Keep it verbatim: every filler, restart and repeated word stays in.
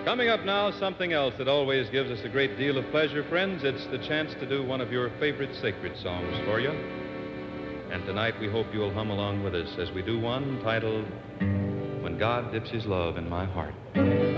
Coming up now, something else that always gives us a great deal of pleasure, friends. It's the chance to do one of your favorite sacred songs for you. And tonight we hope you'll hum along with us as we do one titled, When God Dips His Love in My Heart.